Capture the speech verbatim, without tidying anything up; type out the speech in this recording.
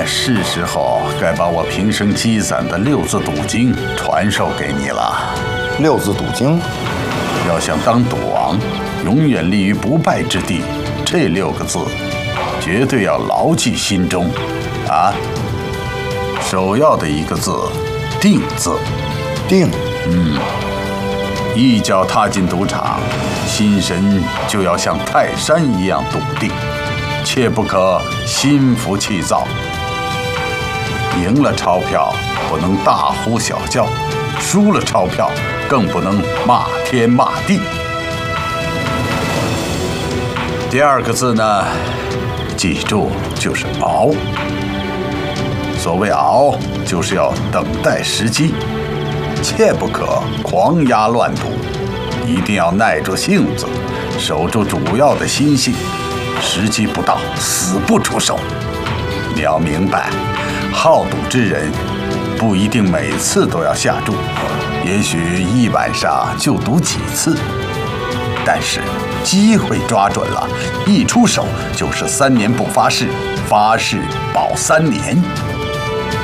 是时候该把我平生积攒的六字赌经传授给你了。 六字赌经， 要想当赌王，永远立于不败之地，这六个字绝对要牢记心中啊！首要的一个字，定字。 定， 嗯，一脚踏进赌场，心神就要像泰山一样笃定，切不可心浮气躁。赢了钞票不能大呼小叫，输了钞票更不能骂天骂地。第二个字呢，记住就是熬。所谓熬，就是要等待时机，切不可狂压乱赌，一定要耐住性子，守住主要的心性，时机不到，死不出手。你要明白，好赌之人不一定每次都要下注，也许一晚上就赌几次，但是机会抓准了，一出手就是三年不发誓，发誓保三年。